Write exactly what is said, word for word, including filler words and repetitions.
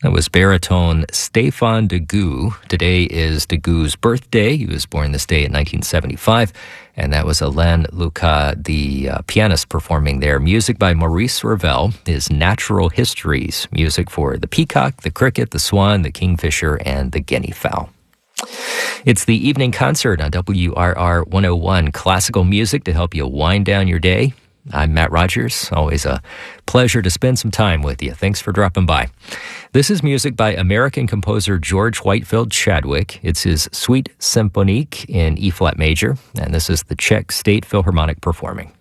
That was baritone Stéphane Degout. Today is Degout's birthday. He was born this day in nineteen seventy-five, and that was Alain Lucas, the uh, pianist, performing there. Music by Maurice Ravel, his Natural Histories, music for the peacock, the cricket, the swan, the kingfisher, and the guinea fowl. It's the evening concert on W R R one oh one, classical music to help you wind down your day. I'm Matt Rogers. Always a pleasure to spend some time with you. Thanks for dropping by. This is music by American composer George Whitefield Chadwick. It's his Suite Symphonique in E-flat major, and this is the Czech State Philharmonic performing.